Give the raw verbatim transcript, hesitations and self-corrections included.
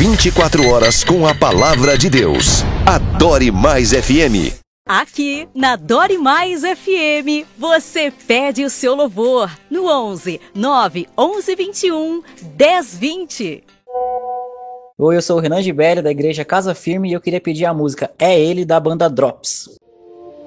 vinte e quatro horas com a palavra de Deus. Adore Mais F M. Aqui na Adore Mais F M, você pede o seu louvor no onze, nove, onze, vinte e um, dez, vinte. Oi, eu sou o Renan Gibelli, da Igreja Casa Firme, e eu queria pedir a música É Ele, da banda Drops.